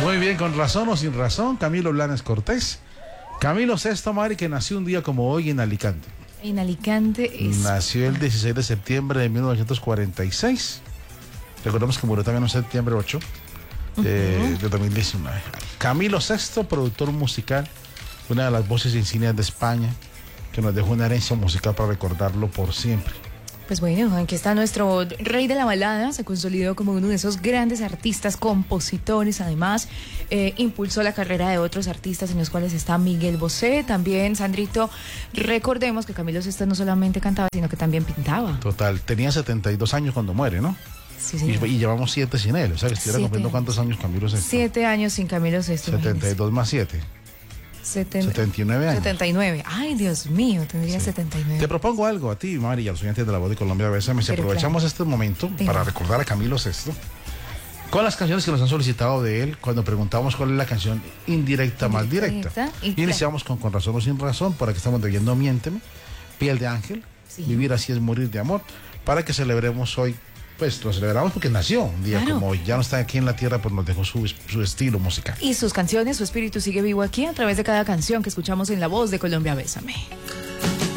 Muy bien, con razón o sin razón, Camilo Blanes Cortés. Camilo VI, Mari, que nació un día como hoy en Alicante. En Alicante es... Nació el 16 de septiembre de 1946. Recordemos que murió también en septiembre 8 de 2019. Camilo VI, productor musical, una de las voces insignias de España, que nos dejó una herencia musical para recordarlo por siempre. Pues bueno, aquí está nuestro rey de la balada, se consolidó como uno de esos grandes artistas, compositores, además impulsó la carrera de otros artistas en los cuales está Miguel Bosé, también Sandrito. Recordemos que Camilo VI no solamente cantaba, sino que también pintaba. Total, tenía 72 años cuando muere, ¿no? Sí, señor. Y llevamos 7 sin él, o sea que estuviera cumpliendo cuántos años Camilo VI. 7 años sin Camilo VI. 72 más 7. 79 años. 79. Ay, Dios mío, tendría 79. Te propongo algo a ti, Mari, y a los oyentes de La Voz de Colombia. Bésame. Si aprovechamos este momento para recordar a Camilo VI con las canciones que nos han solicitado de él cuando preguntamos cuál es la canción indirecta más directa. Y iniciamos con Razón o Sin Razón, por aquí estamos debiendo Miénteme, Piel de Ángel, Vivir Así es Morir de Amor, para que celebremos hoy. Pues lo celebramos porque nació un día como hoy. Ya no está aquí en la tierra, pues nos dejó su estilo musical. Y sus canciones, su espíritu sigue vivo aquí a través de cada canción que escuchamos en La Voz de Colombia. Bésame.